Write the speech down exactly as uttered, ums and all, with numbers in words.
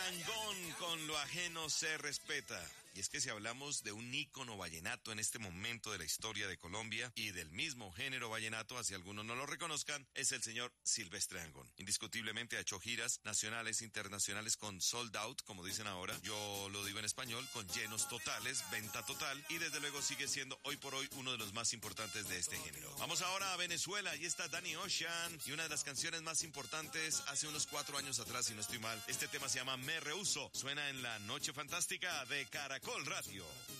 Angón con Lo ajeno se respeta. Y es que si hablamos de un ícono vallenato en este momento de la historia de Colombia y del mismo género vallenato, así algunos no lo reconozcan, es el señor Silvestre Angón. Indiscutiblemente ha hecho giras nacionales, internacionales con sold out, como dicen ahora. Yo lo digo en español, con llenos totales, venta total, y desde luego sigue siendo hoy por hoy uno de los más importantes de este género. Vamos ahora a Venezuela, y está Danny Ocean, y una de las canciones más importantes hace unos cuatro años atrás, si no estoy mal. Este tema se llama Me Rehuso. Suena en la Noche Fantástica de Caracol Radio.